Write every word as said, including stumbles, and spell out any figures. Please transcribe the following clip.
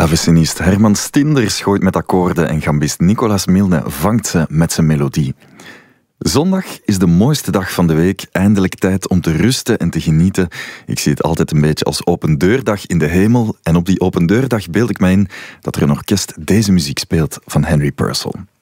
Klavecinist Herman Stinders gooit met akkoorden en gambist Nicolas Milne vangt ze met zijn melodie. Zondag is de mooiste dag van de week, eindelijk tijd om te rusten en te genieten. Ik zie het altijd een beetje als opendeurdag in de hemel en op die opendeurdag beeld ik mij in dat er een orkest deze muziek speelt van Henry Purcell.